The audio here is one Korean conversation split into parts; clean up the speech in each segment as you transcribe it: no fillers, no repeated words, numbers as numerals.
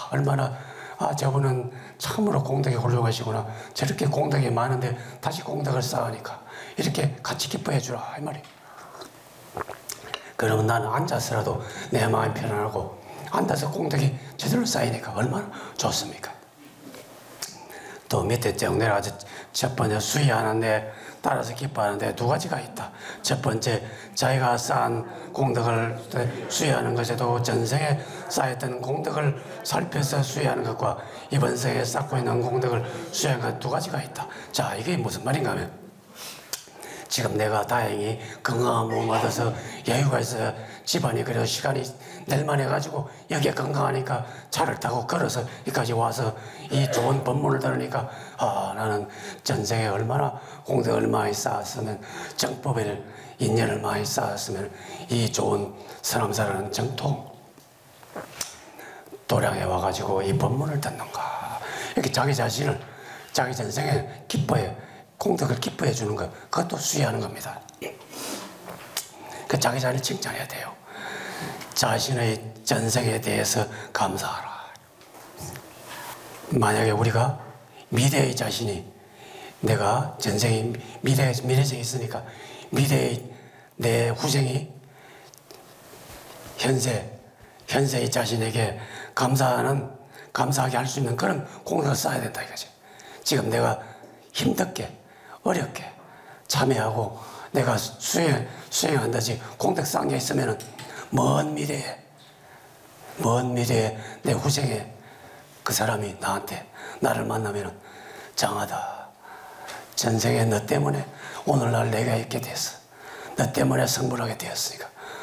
얼마나 저분은 참으로 공덕이 훌륭하시구나. 저렇게 공덕이 많은데 다시 공덕을 쌓으니까 이렇게 같이 기뻐해 주라 이 말이에요. 그러면 나는 앉아서라도 내 마음이 편안하고 앉아서 공덕이 제대로 쌓이니까 얼마나 좋습니까? 또 밑에 쭉 내려가서 첫 번째 수의하는데 따라서 기뻐하는데 두 가지가 있다. 첫 번째, 자기가 쌓은 공덕을 수의하는 것에도 전생에 쌓였던 공덕을 살펴서 수의하는 것과 이번 생에 쌓고 있는 공덕을 수의하는 것 두 가지가 있다. 자, 이게 무슨 말인가 하면 지금 내가 다행히 건강한 몸 얻어서 여유가 있어 집안이 그래도 시간이 낼만 해가지고 여기에 건강하니까 차를 타고 걸어서 여기까지 와서 이 좋은 법문을 들으니까 나는 전생에 얼마나 공덕을 많이 쌓았으면 정법을 인연을 많이 쌓았으면 이 좋은 서남사라는 정통 도량에 와가지고 이 법문을 듣는가 이렇게 자기 자신을 자기 전생에 기뻐해 공덕을 기뻐해 주는 것 그것도 수의하는 겁니다. 그 자기 자신을 칭찬해야 돼요. 자신의 전생에 대해서 감사하라. 만약에 우리가 미래의 자신이 내가 전생이 미래생이 있으니까 미래의 내 후생이 현세의 자신에게 감사하게 할 수 있는 그런 공덕을 쌓아야 된다 이거지. 지금 내가 힘들게 어렵게 참여하고 내가 수행한다지 공덕 쌓여 있으면 먼 미래에 내 후생에 그 사람이 나를 만나면 장하다. 전생에 너 때문에 오늘날 내가 있게 됐어. 너 때문에 성불하게 되었으니까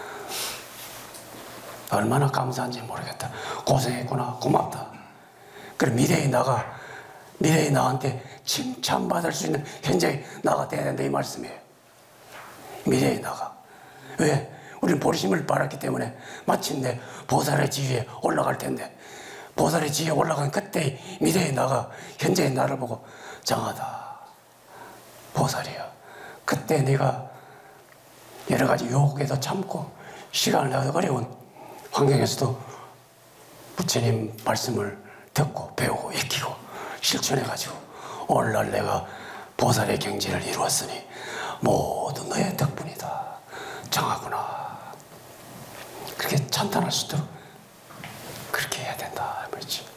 얼마나 감사한지 모르겠다. 고생했구나. 고맙다. 그럼 미래의 나한테 칭찬받을 수 있는 현재의 나가 돼야 된다 이 말씀이에요. 미래의 나가. 왜? 우리는 보리심을 받았기 때문에 마침내 보살의 지위에 올라갈 텐데 보살의 지위에 올라간 그때 미래의 나가 현재의 나를 보고 장하다. 보살이야. 그때 내가 여러 가지 유혹에도 참고 시간을 내가 어려운 환경에서도 부처님 말씀을 듣고 배우고 익히고 실천해가지고 오늘날 내가 보살의 경지를 이루었으니 모두 너의 덕분이다. 장하구나. 그렇게 찬탄할 수 있도록 그렇게 해야 된다. 그렇지.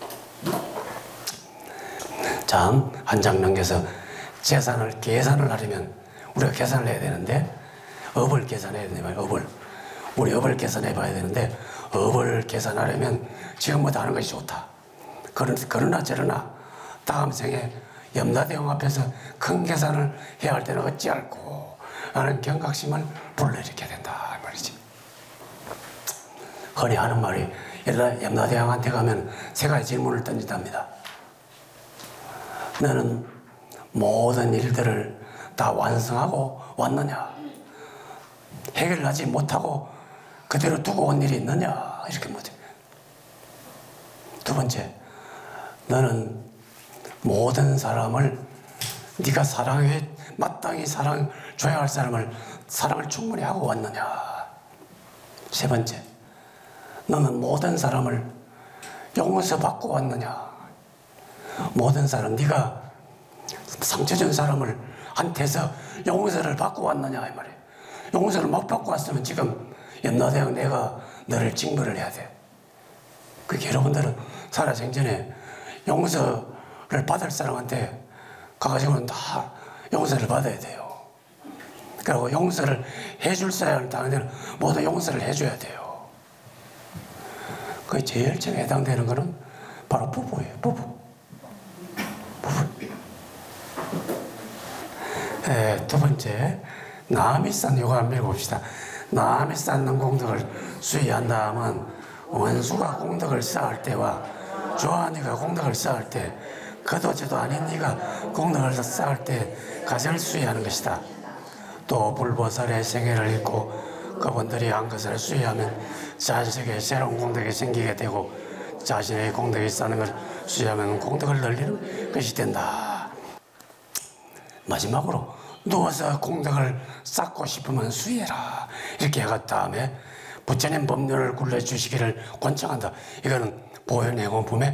참, 한 장 넘겨서 재산을 계산을 하려면 우리가 계산을 해야 되는데 업을 계산해야 되는 거예요. 우리 업을 계산해 봐야 되는데 업을 계산하려면 지금부터 하는 것이 좋다. 그러나 저러나 다음 생에 염라대왕 앞에서 큰 계산을 해야 할 때는 어찌할꼬 하는 경각심을 불러일으켜야 된다 말이지. 흔히 하는 말이 염라대왕한테 가면 세 가지 질문을 던진답니다. 너는 모든 일들을 다 완성하고 왔느냐? 해결하지 못하고 그대로 두고 온 일이 있느냐? 이렇게 묻어요. 두 번째, 너는 모든 사람을 네가 사랑해 마땅히 사랑 줘야 할 사람을 사랑을 충분히 하고 왔느냐? 세 번째, 너는 모든 사람을 용서받고 왔느냐? 모든 사람, 네가 상처 준 사람을 한테서 용서를 받고 왔느냐 이 말이에요. 용서를 못 받고 왔으면 지금 염라대왕 내가 너를 징벌을 해야 돼. 그러니까 여러분들은 살아생전에 용서를 받을 사람한테 가가지고는 다 용서를 받아야 돼요. 그리고 용서를 해줄 사람을 당하는 데는 모두 용서를 해줘야 돼요. 그 제일 처음에 해당되는 거는 바로 부부예요. 부부. 두 번째, 남이 쌓는 요거 한번 읽어봅시다. 남이 쌓는 공덕을 수의한다 하면 원수가 공덕을 쌓을 때와 조한이가 공덕을 쌓을 때 그도 저도 아닌 네가 공덕을 쌓을 때 가장 수의하는 것이다. 또 불보살의 생애를 읽고 그분들이 한 것을 수의하면 자신에게 새로운 공덕이 생기게 되고 자신의 공덕이 쌓는 걸 수의하면 공덕을 늘리는 것이 된다. 마지막으로 누워서 공덕을 쌓고 싶으면 수의해라. 이렇게 해가 다음에 부처님 법륜을 굴려주시기를 권장한다. 이거는 보현행원품의